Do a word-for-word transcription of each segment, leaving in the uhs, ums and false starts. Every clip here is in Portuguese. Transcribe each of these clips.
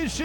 Ixi!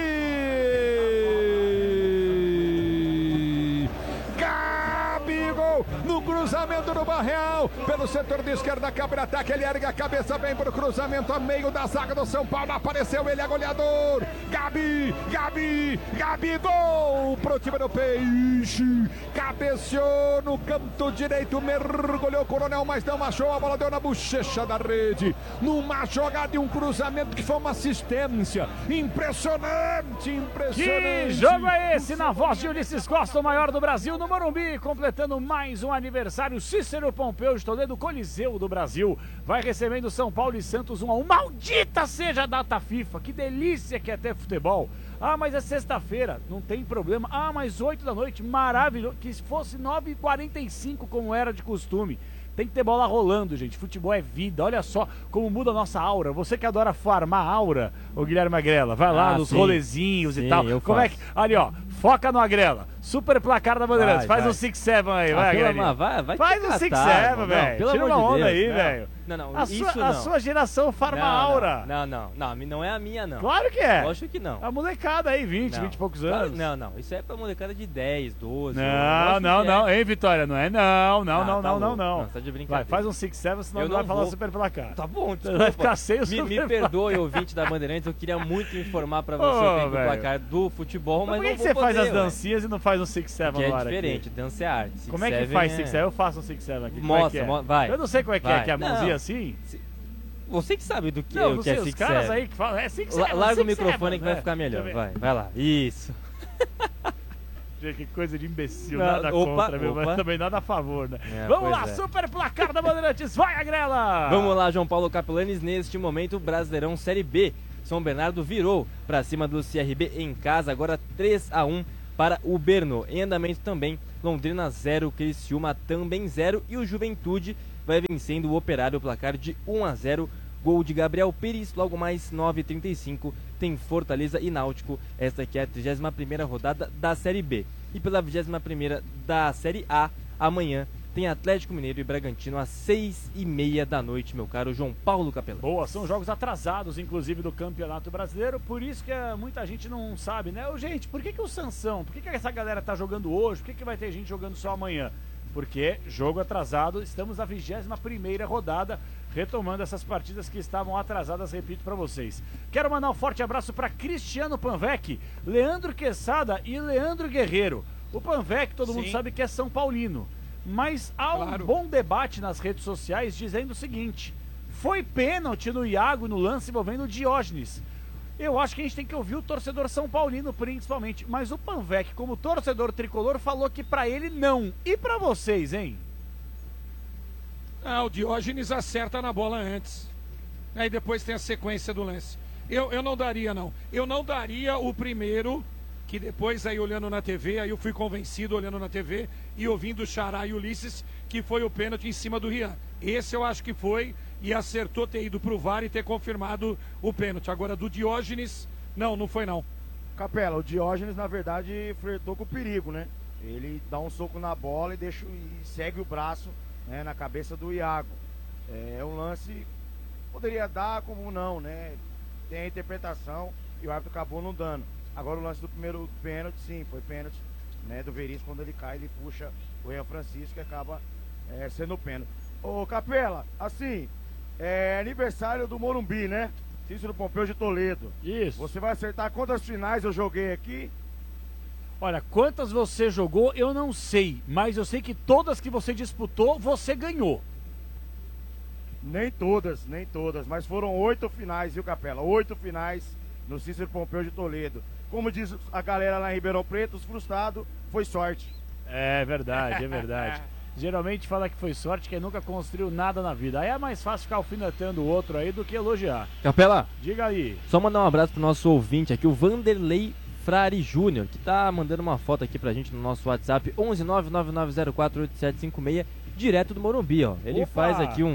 Gabigol no cruzamento do Barreal, pelo setor de esquerda, cabe ataque, ele ergue a cabeça, vem pro cruzamento a meio da zaga do São Paulo, apareceu ele, é goleador, Gabi, Gabi, Gabi, gol pro time do Peixe, cabeceou no canto direito, mergulhou o Coronel, mas não achou, a bola deu na bochecha da rede, numa jogada e um cruzamento que foi uma assistência, impressionante, impressionante. Que jogo é esse, na voz de Ulisses Costa, o maior do Brasil, no Morumbi, completando mais um aniversário, Cícero Pompeu de Toledo, Coliseu do Brasil, vai recebendo São Paulo e Santos um a um, maldita seja a data FIFA, que delícia que é ter futebol. Ah, mas é sexta-feira, não tem problema. Ah, mas oito da noite, maravilhoso, que se fosse nove e quarenta e cinco como era de costume. Tem que ter bola rolando, gente. Futebol é vida. Olha só como muda a nossa aura. Você que adora farmar aura, o Guilherme Magrela, vai lá ah, nos sim. rolezinhos sim, e tal. Como faço. É que. Ali, ó. Foca no Agrela. Super placar da Bandeirantes. Faz vai. um six seven aí, ah, vai, Guilherme. Vai, vai Faz um six seven, velho. Tira uma onda Deus, aí, velho. Não, não, a isso sua, não. A sua geração farma não, aura. Não, não, não, não. Não é a minha, não. Claro que é. Lógico que não. A molecada aí, vinte, não. vinte e poucos anos. Não, não. Isso é pra molecada de dez, doze. Não, não, não. É. Hein, Vitória? Não é não, não, ah, não, tá não, não, não, não. Não, tá de brincadeira. Vai, faz um six seven, senão eu não vai vou. falar super placar. Tá bom, desculpa. Vai ficar sem o super Me, me perdoe, ouvinte da Bandeirantes, eu queria muito informar pra você oh, o tempo do placar do futebol, mas, mas não vou poder. Por que você faz ué? as dancinhas e não faz um six seven que no ar é diferente, aqui? dança é arte. Six como é que faz six seven? Eu faço um six seven aqui. Mostra, é é? vai. Eu não sei como é que vai. é, que é a mãozinha não. assim. Você que sabe do que, não, o que é sei, six os caras seven. aí que falam, é six seven. Larga six o microfone seven, que vai é. ficar melhor, vai, vai lá. Isso. Gente, que coisa de imbecil, não, nada opa, contra, meu, opa. mas também nada a favor, né? É, Vamos lá, é. super placar da Bandeirantes, vai, Agrela! Vamos lá, João Paulo Capelanes, neste momento, Brasileirão Série B. São Bernardo virou para cima do C R B em casa, agora três a um para o Berno. Em andamento também, Londrina zero, Criciúma também zero e o Juventude vai vencendo o Operário, placar de um a zero. Gol de Gabriel Pires, logo mais nove e trinta e cinco, tem Fortaleza e Náutico. Esta aqui é a trigésima primeira rodada da Série B. E pela vigésima primeira da Série A, amanhã tem Atlético Mineiro e Bragantino às seis e meia da noite, meu caro João Paulo Capelão. Boa, são jogos atrasados, inclusive, do Campeonato Brasileiro, por isso que muita gente não sabe, né? Ô, gente, por que que o Sansão, por que que essa galera tá jogando hoje, por que que vai ter gente jogando só amanhã? Porque jogo atrasado, estamos na vigésima primeira rodada, retomando essas partidas que estavam atrasadas, repito para vocês. Quero mandar um forte abraço para Cristiano Panvec, Leandro Quesada e Leandro Guerreiro. O Panvec, todo Sim. mundo sabe que é São Paulino, mas há claro. um bom debate nas redes sociais dizendo o seguinte: foi pênalti no Iago no lance envolvendo o Diógenes. Eu acho que a gente tem que ouvir o torcedor São Paulino principalmente, mas o Panvec, como torcedor tricolor, falou que pra ele não. E pra vocês, hein? Ah, o Diógenes acerta na bola antes. Aí depois tem a sequência do lance. Eu, eu não daria, não. Eu não daria o primeiro, que depois aí olhando na T V, aí eu fui convencido olhando na T V e ouvindo o Xará e Ulisses, que foi o pênalti em cima do Rian. Esse eu acho que foi e acertou ter ido pro V A R e ter confirmado o pênalti. Agora do Diógenes, não, não foi não. Capela, o Diógenes na verdade flertou com o perigo, né? Ele dá um soco na bola e, deixa, e segue o braço, né, na cabeça do Iago. É um lance, poderia dar como não, né? Tem a interpretação e o árbitro acabou não dando. Agora o lance do primeiro pênalti, sim, foi pênalti, né, do Veríssimo. Quando ele cai, ele puxa o Ian Francisco e acaba é, sendo pênalti. Ô Capela, assim, é aniversário do Morumbi, né? Cícero Pompeu de Toledo. Isso. Você vai acertar quantas finais eu joguei aqui? Olha, quantas você jogou, eu não sei. Mas eu sei que todas que você disputou, você ganhou. Nem todas, nem todas. Mas foram oito finais, viu, Capela? Oito finais no Cícero Pompeu de Toledo. Como diz a galera lá em Ribeirão Preto, os frustrados, foi sorte. É verdade, é verdade. Geralmente fala que foi sorte, que nunca construiu nada na vida. Aí é mais fácil ficar alfinetando o outro aí do que elogiar. Capela, diga aí. Só mandar um abraço pro nosso ouvinte aqui, o Vanderlei Frari Júnior, que tá mandando uma foto aqui pra gente no nosso WhatsApp onze nove nove nove zero quatro oito sete cinco seis, direto do Morumbi, ó. Ele Opa! faz aqui um,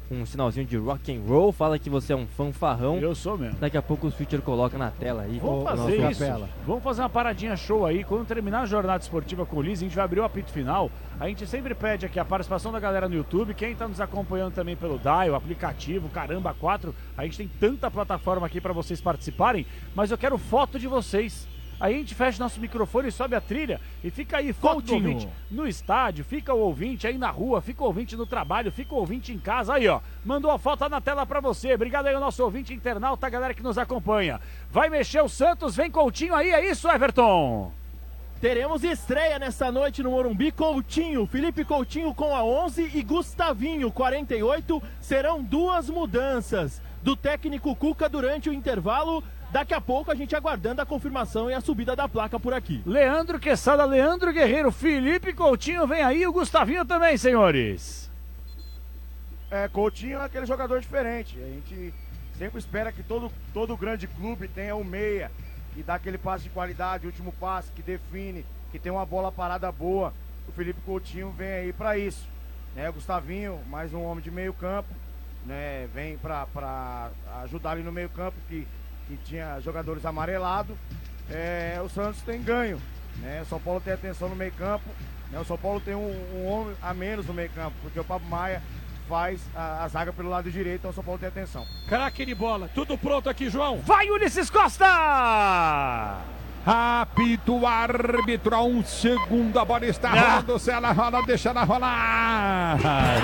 um sinalzinho de rock and roll, fala que você é um fanfarrão. Eu sou mesmo. Daqui a pouco o Switcher coloca na tela aí. Vamos o fazer nosso isso. capela. Vamos fazer uma paradinha show aí. Quando terminar a jornada esportiva com o Liz, a gente vai abrir o apito final. A gente sempre pede aqui a participação da galera no YouTube. Quem está nos acompanhando também pelo D A I, o aplicativo, Caramba quatro. A gente tem tanta plataforma aqui para vocês participarem, mas eu quero foto de vocês. Aí a gente fecha nosso microfone e sobe a trilha e fica aí foto do ouvinte no estádio, fica o ouvinte aí na rua, fica o ouvinte no trabalho, fica o ouvinte em casa. Aí, ó, mandou a foto na tela pra você. Obrigado aí ao nosso ouvinte internauta, a galera que nos acompanha. Vai mexer o Santos, vem Coutinho aí, é isso, Everton? Teremos estreia nessa noite no Morumbi. Coutinho, Felipe Coutinho com a onze e Gustavinho, quarenta e oito. Serão duas mudanças do técnico Cuca durante o intervalo. Daqui a pouco a gente aguardando a confirmação e a subida da placa por aqui. Leandro Quesada, Leandro Guerreiro, Felipe Coutinho vem aí, o Gustavinho também, senhores. É, Coutinho é aquele jogador diferente. A gente sempre espera que todo, todo grande clube tenha um meia, que dá aquele passe de qualidade, último passe, que define, que tem uma bola parada boa. O Felipe Coutinho vem aí para isso. Né? O Gustavinho, mais um homem de meio campo, né? Vem para ajudar ali no meio campo, que que tinha jogadores amarelados. É, o Santos tem ganho, né? O São Paulo tem atenção no meio campo, né? O São Paulo tem um, um homem a menos no meio campo, porque o Pablo Maia faz a, a zaga pelo lado direito, então o São Paulo tem atenção. Craque de bola, tudo pronto aqui, João. Vai, Ulisses Costa! Apito o árbitro, a um segundo, a bola está Ah. rolando, se ela rola, deixa ela rolar.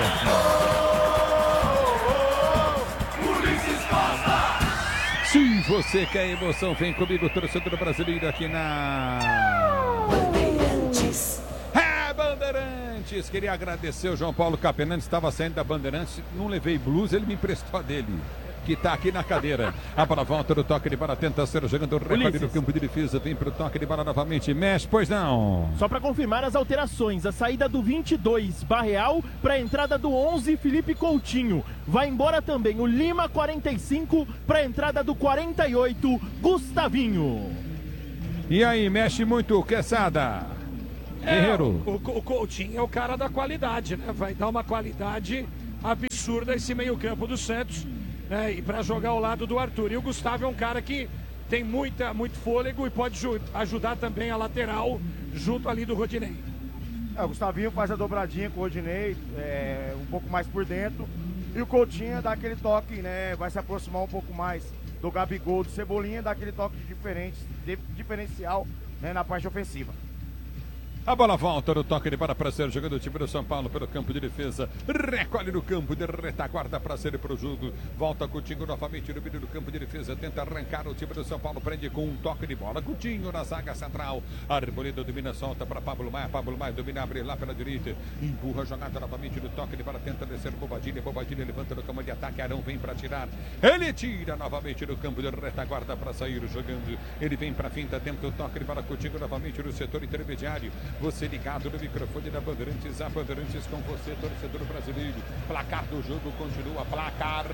Se você quer emoção, vem comigo, torcedor brasileiro, aqui na Bandeirantes. É Bandeirantes. Queria agradecer o João Paulo Capenante, estava saindo da Bandeirantes, não levei blusa, ele me emprestou a dele, que está aqui na cadeira. A bola volta do toque de bola, tenta ser jogando o recorde do campo de defesa, vem para o toque de bola novamente, mexe, pois não. Só para confirmar as alterações, a saída do vinte e dois, Barreal, para a entrada do onze, Felipe Coutinho. Vai embora também o Lima, quarenta e cinco, para a entrada do quarenta e oito, Gustavinho. E aí, mexe muito, Quesada. É, Guerreiro. o, o Coutinho é o cara da qualidade, né? Vai dar uma qualidade absurda esse meio-campo do Santos, né? E para jogar ao lado do Arthur. E o Gustavo é um cara que tem muita, muito fôlego e pode ju- ajudar também a lateral junto ali do Rodinei. É, o Gustavinho faz a dobradinha com o Rodinei, é, um pouco mais por dentro. E o Coutinho dá aquele toque, né? Vai se aproximar um pouco mais do Gabigol, do Cebolinha, dá aquele toque diferente, de, diferencial, né, na parte ofensiva. A bola volta no toque de bola para ser jogando o time do São Paulo pelo campo de defesa. Recolhe no campo de retaguarda para ser para o jogo. Volta Coutinho novamente no meio do campo de defesa. Tenta arrancar o time do São Paulo. Prende com um toque de bola. Coutinho na zaga central. Arboleda domina, solta para Pablo Maia. Pablo Maia domina, abre lá pela direita. Empurra a jogada novamente no toque de bola. Tenta descer Bobadilha. Bobadilha levanta no campo de ataque. Arão vem para tirar. Ele tira novamente no campo de retaguarda para sair jogando. Ele vem para a finta. Tenta o toque de bola. Coutinho novamente no setor intermediário. Você ligado no microfone da Bandeirantes, a Bandeirantes com você, torcedor brasileiro. Placar do jogo continua, placar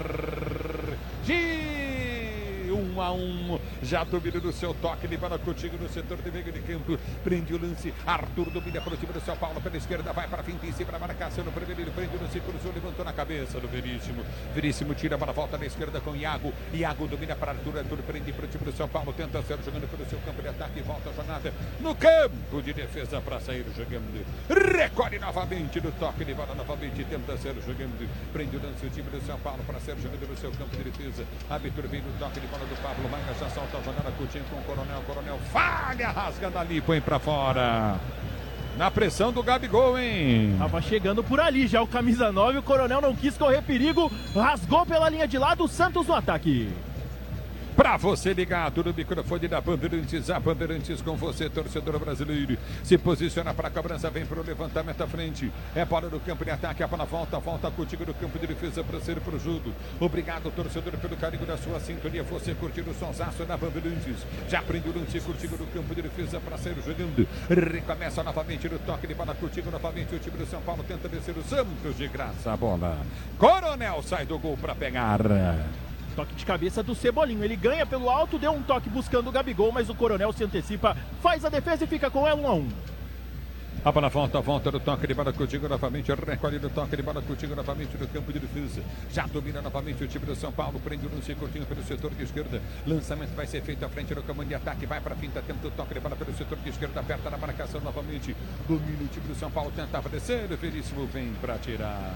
de um a um. Já domina no seu toque de bola, Coutinho no setor de meio de campo. Prende o lance, Arthur domina para o time do São Paulo, pela esquerda, vai para a finta em cima da marcação no primeiro, ele prende o lance, cruzou, levantou na cabeça do Veríssimo. Veríssimo tira a bola, volta na esquerda com Iago. Iago domina para Arthur, Arthur prende para o time do São Paulo, tenta ser jogando pelo seu campo de ataque, volta a jogada no campo de defesa para sair jogando. Recolhe novamente no toque de bola, novamente tenta ser jogando. Prende o lance o time do São Paulo para ser jogando no seu campo de defesa. Abertura vem no toque de bola do Pablo Maia, já solta a jogada Coutinho com o Coronel. Coronel falha, rasgando ali, põe para fora. Na pressão do Gabigol, hein? Tava chegando por ali já o camisa nove, o Coronel não quis correr perigo, rasgou pela linha de lado, o Santos no ataque. Pra você ligado no microfone da Bandeirantes, a Bandeirantes com você, torcedor brasileiro. Se posiciona para a cobrança, vem para o levantamento à frente. É bola no campo de ataque, a bola volta, volta contigo no campo de defesa para ser pro jogo. Obrigado, torcedor, pelo carinho da sua sintonia. Você curtindo o sonsaço da Bandeirantes. Já prende o lance contigo no campo de defesa para ser jogando. Recomeça novamente no toque de bola contigo novamente. O time do São Paulo tenta descer o Santos de graça a bola. Coronel sai do gol para pegar. Toque de cabeça do Cebolinho, ele ganha pelo alto, deu um toque buscando o Gabigol, mas o Coronel se antecipa, faz a defesa e fica com ela um a um. A bola volta, volta do toque de bola contigo novamente, recolhe do toque de bola contigo novamente no campo de defesa. Já domina novamente o time do São Paulo, prende o lance curtinho pelo setor de esquerda. Lançamento vai ser feito à frente do comando de ataque, vai para a finta, tenta o toque de bola pelo setor de esquerda, aperta na marcação novamente. Domina o time do São Paulo, tenta aparecer, Veríssimo vem para tirar.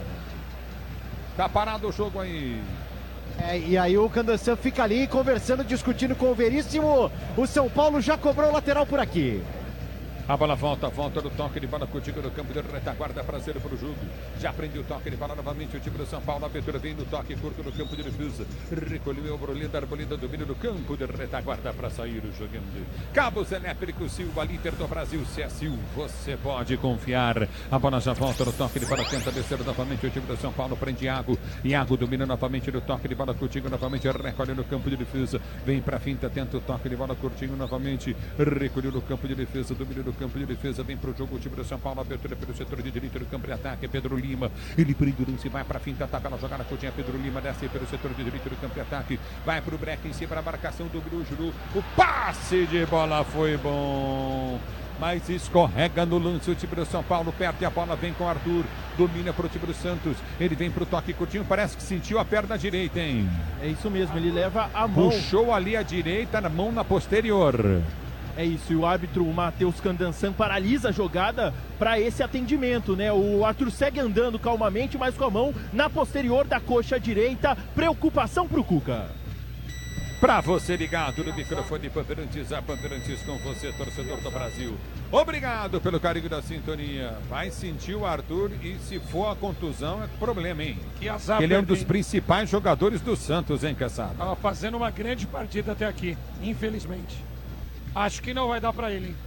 Tá parado o jogo aí. É, e aí o Candanção fica ali conversando, discutindo com o Veríssimo. O São Paulo já cobrou o lateral por aqui. A bola volta, volta do toque de bola contigo no campo de retaguarda, prazer para o jogo. Já prendeu o toque de bola novamente o time do São Paulo. A abertura vem no toque curto no campo de defesa. Recolheu o Brolida, Arboleda domina no campo de retaguarda para sair jogando. Cabos elétricos Silva, líder do Brasil, C S U, você pode confiar. A bola já volta no toque de bola, tenta descer novamente o time do São Paulo, prende Iago. Iago domina novamente no toque de bola contigo novamente, recolhe no campo de defesa. Vem para a finta, tenta o toque de bola curtinho novamente. Recolheu no campo de defesa, domina no campo de defesa, vem para o jogo o time do São Paulo, abertura pelo setor de direita do campo de ataque, Pedro Lima, ele prende o lance, vai para a finta, tabela, jogada curtinha, Pedro Lima desce pelo setor de direita do campo de ataque, vai para o break em cima da marcação do Biru Juru, o passe de bola foi bom, mas escorrega no lance o time do São Paulo, perde a bola, vem com o Arthur, domina para o time do Santos, ele vem para o toque curtinho, parece que sentiu a perna direita, hein? É isso mesmo, ele leva a mão. Puxou ali a direita, na mão na posterior. É isso, e o árbitro o Matheus Candanção paralisa a jogada para esse atendimento, né? O Arthur segue andando calmamente, mas com a mão na posterior da coxa direita. Preocupação pro Cuca. Para você ligado no microfone Bandeirantes, a Bandeirantes com você, torcedor do Brasil. Obrigado pelo carinho da sintonia. Vai sentir o Arthur e se for a contusão é problema, hein? Que azar. Ele é um dos principais jogadores do Santos, hein, Caçado? Tava fazendo uma grande partida até aqui, infelizmente. Acho que não vai dar pra ele, hein?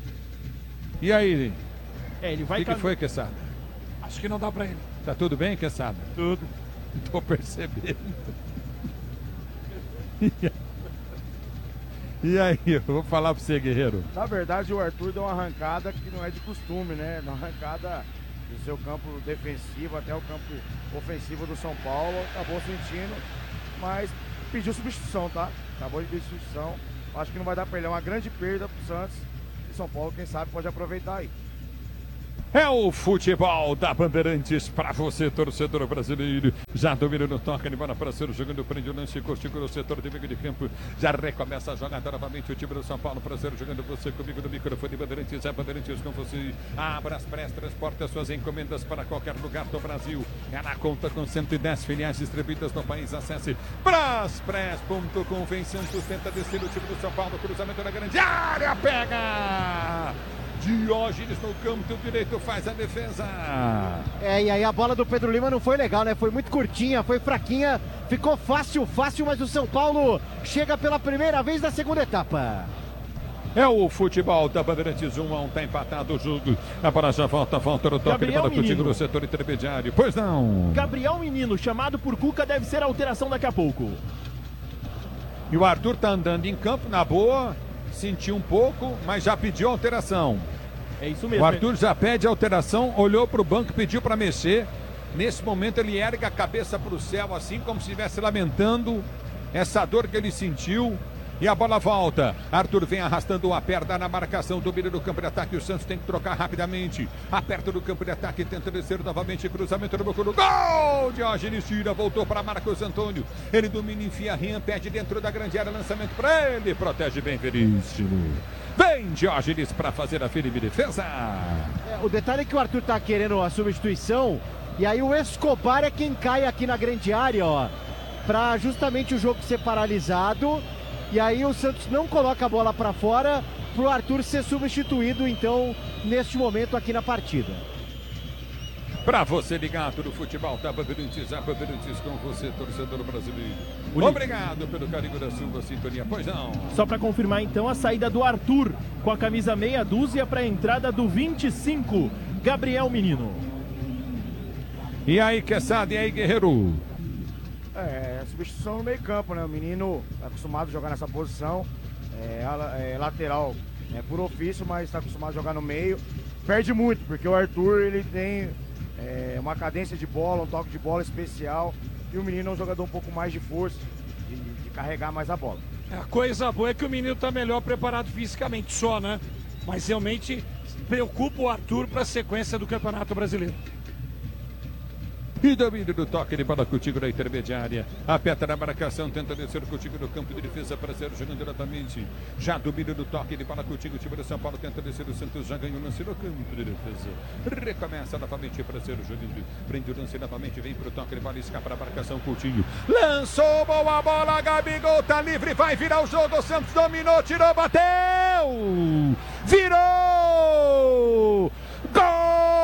E aí? É, ele vai... O que, cam... que foi, Quesada? Acho que não dá pra ele. Tá tudo bem, Quesada? Tudo. Tô percebendo. E aí, eu vou falar pra você, guerreiro. Na verdade, o Arthur deu uma arrancada que não é de costume, né? Uma arrancada do seu campo defensivo até o campo ofensivo do São Paulo. Acabou sentindo, mas pediu substituição, tá? Acabou de pedir substituição. Acho que não vai dar pra ele. É uma grande perda pro Santos. E São Paulo, quem sabe, pode aproveitar aí. É o futebol da Bandeirantes para você, torcedor brasileiro. Já domina no toque de bola para ser jogando, prende o lance, Costigo no setor de meio de campo. Já recomeça a jogada novamente o time do São Paulo para ser jogando, você comigo no microfone Bandeirantes. É Bandeirantes com você. Abra as press, transporta suas encomendas para qualquer lugar do Brasil. Ela conta com cento e dez filiais distribuídas no país. Acesse braspress ponto com. Vem Santos, tenta descer o time do São Paulo. Cruzamento na grande área, pega! Diógenes no campo direito faz a defesa. É, e aí a bola do Pedro Lima não foi legal, né? Foi muito curtinha, foi fraquinha, ficou fácil, fácil, mas o São Paulo chega pela primeira vez na segunda etapa. É o futebol da Bandeirantes, um a um, tá empatado o jogo. A bola já volta, volta no toque de bola contigo no setor intermediário. Pois não. Gabriel Menino, chamado por Cuca, deve ser a alteração daqui a pouco. E o Arthur tá andando em campo, na boa. Sentiu um pouco, mas já pediu alteração. É isso mesmo. O Arthur já pede alteração, olhou para o banco, pediu para mexer. Nesse momento ele ergue a cabeça para o céu, assim como se estivesse lamentando essa dor que ele sentiu. E a bola volta. Arthur vem arrastando a perna na marcação. Domina do campo de ataque. O Santos tem que trocar rapidamente. Aperta no campo de ataque. Tenta descer novamente. Cruzamento no boco do gol. Diógenes tira. Voltou para Marcos Antônio. Ele domina, enfia. Rian pede dentro da grande área. Lançamento para ele. Protege bem Veríssimo. Vem Diógenes para fazer a firme defesa. É, o detalhe é que o Arthur tá querendo a substituição. E aí o Escobar é quem cai aqui na grande área, ó. Para justamente o jogo ser paralisado. E aí o Santos não coloca a bola para fora para o Arthur ser substituído, então, neste momento aqui na partida. Para você ligado no futebol da Bandeirantes, a Bandeirantes com você, torcedor brasileiro. Obrigado pelo carinho da sua sintonia. Pois não. Só para confirmar então a saída do Arthur com a camisa meia dúzia para a entrada do vinte e cinco, Gabriel Menino. E aí, Quesada, e aí, Guerreiro? É, substituição no meio campo, né? O menino é acostumado a jogar nessa posição, é, é lateral é, por ofício, mas está acostumado a jogar no meio. Perde muito, porque o Arthur ele tem é, uma cadência de bola, um toque de bola especial, e o menino é um jogador um pouco mais de força, de, de carregar mais a bola. A coisa boa é que o menino está melhor preparado fisicamente só, né? Mas realmente preocupa o Arthur para a sequência do Campeonato Brasileiro. E domínio do toque, ele fala contigo na intermediária. Aperta na marcação, tenta descer contigo no campo de defesa para ser jogando diretamente. Já domínio do toque, ele fala contigo. O time do São Paulo tenta descer. O Santos já ganhou o lance no campo de defesa. Recomeça novamente para ser jogando. Prende o lance novamente, vem pro toque. Ele vai escapar a marcação, Coutinho. Lançou, boa bola. Gabigol tá livre, vai virar o jogo. O Santos dominou, tirou, bateu.